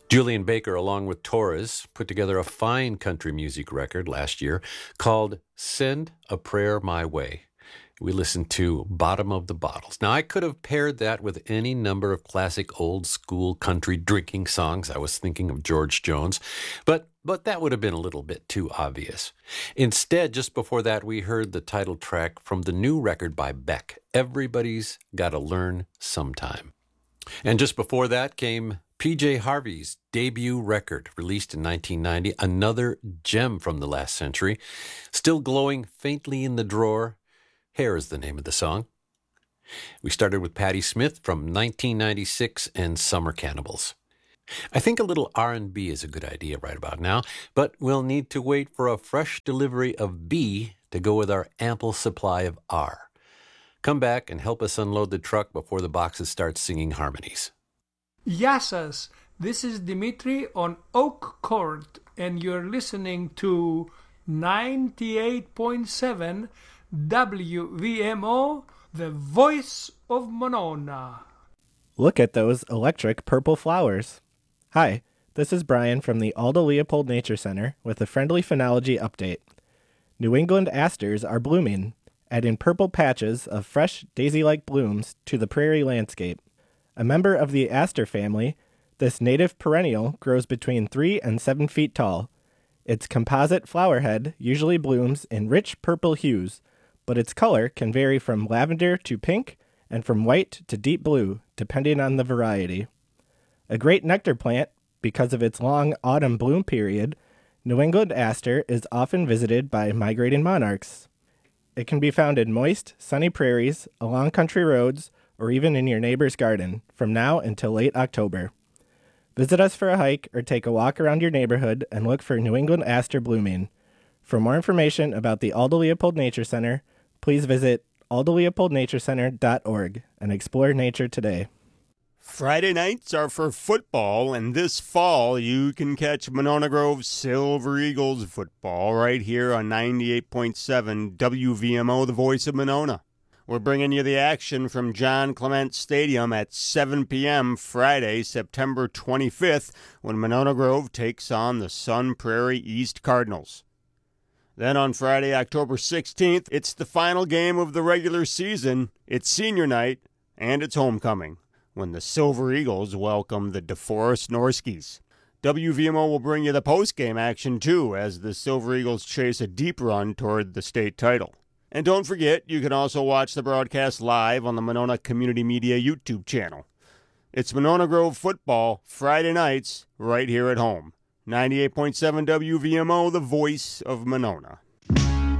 Julian Baker, along with Torres, put together a fine country music record last year called Send a Prayer My Way. We listened to Bottom of the Bottles. Now, I could have paired that with any number of classic old school country drinking songs. I was thinking of George Jones, but that would have been a little bit too obvious. Instead, just before that, we heard the title track from the new record by Beck, Everybody's Gotta Learn Sometime. And just before that came PJ Harvey's debut record, released in 1990, another gem from the last century, still glowing faintly in the drawer. Hair is the name of the song. We started with Patti Smith from 1996 and Summer Cannibals. I think a little R&B is a good idea right about now, but we'll need to wait for a fresh delivery of B to go with our ample supply of R. Come back and help us unload the truck before the boxes start singing harmonies. Yassas, this is Dimitri on Oak Court, and you're listening to 98.7 WVMO, the voice of Monona. Look at those electric purple flowers. Hi, this is Brian from the Aldo Leopold Nature Center with a friendly phenology update. New England asters are blooming, adding purple patches of fresh daisy-like blooms to the prairie landscape. A member of the aster family, this native perennial grows between 3 and 7 feet tall. Its composite flower head usually blooms in rich purple hues, but its color can vary from lavender to pink and from white to deep blue, depending on the variety. A great nectar plant, because of its long autumn bloom period, New England aster is often visited by migrating monarchs. It can be found in moist, sunny prairies, along country roads, or even in your neighbor's garden, from now until late October. Visit us for a hike or take a walk around your neighborhood and look for New England aster blooming. For more information about the Aldo Leopold Nature Center, please visit aldoleopoldnaturecenter.org and explore nature today. Friday nights are for football, and this fall you can catch Monona Grove Silver Eagles football right here on 98.7 WVMO, the voice of Monona. We're bringing you the action from John Clement Stadium at 7 p.m. Friday, September 25th, when Monona Grove takes on the Sun Prairie East Cardinals. Then on Friday, October 16th, it's the final game of the regular season, it's senior night, and it's homecoming, when the Silver Eagles welcome the DeForest Norskies. WVMO will bring you the post-game action, too, as the Silver Eagles chase a deep run toward the state title. And don't forget, you can also watch the broadcast live on the Monona Community Media YouTube channel. It's Monona Grove football, Friday nights, right here at home. 98.7 WVMO, the voice of Monona.